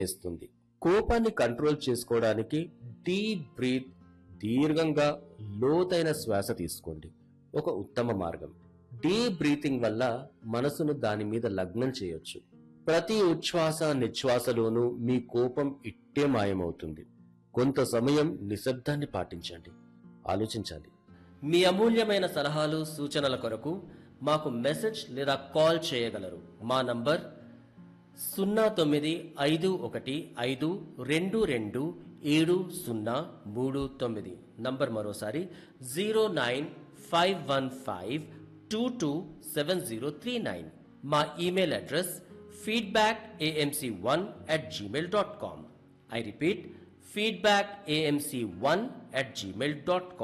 చేస్తుంది. కోపాన్ని కంట్రోల్ చేసుకోవడానికి డీప్ బ్రీత్, దీర్ఘంగా లోతైన శ్వాస తీసుకోండి ఒక ఉత్తమ మార్గం. డీప్ బ్రీతింగ్ వల్ల మనసును దాని మీద లగ్నం చేయొచ్చు. ప్రతి ఉచ్ఛ్వాస నిశ్వాసలోనూ మీ కోపం ఇట్టే మాయమవుతుంది. కొంత సమయం నిశ్శబ్దాన్ని పాటించండి, ఆలోచించాలి. మీ అమూల్యమైన సలహాలు సూచనల కొరకు మాకు మెసేజ్ లేదా కాల్ చేయగలరు. మా నంబర్ 0951522739. నంబర్ మరోసారి 09515227039. మా email address feedbackamc1@gmail.com. I repeat, feedbackamc1@gmail.com.